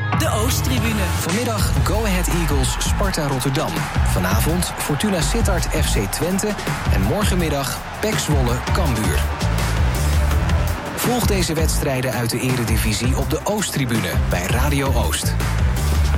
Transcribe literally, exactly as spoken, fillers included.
De Oosttribune. Vanmiddag Go Ahead Eagles Sparta Rotterdam. Vanavond Fortuna Sittard F C Twente. En morgenmiddag P E C Zwolle Cambuur. Volg deze wedstrijden uit de Eredivisie op de Oosttribune bij Radio Oost.